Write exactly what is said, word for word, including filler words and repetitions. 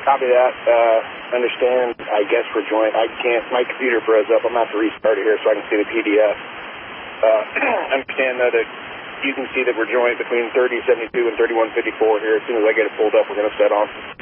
Copy that. Uh, understand, I guess we're joint. I can't, my computer froze up. I'm going to have to restart it here so I can see the P D F. Uh, understand, though, that you can see that we're joint between thirty seventy-two and thirty-one fifty-four here. As soon as I get it pulled up, we're going to set on.